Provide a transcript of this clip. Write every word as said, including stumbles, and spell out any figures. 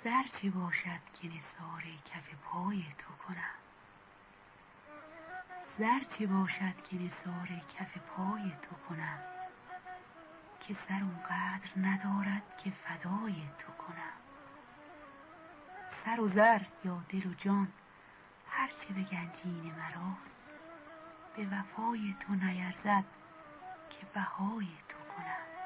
زر چه باشد که نثار کف پای تو کنم؟ زر چه باشد که نثار کف پای تو کنم؟ که سر اونقدر ندارد که فدای تو کنم. سر و زر یا دل و جان هرچه به گنجین مراست، به وفای تو نیرزد که بهای تو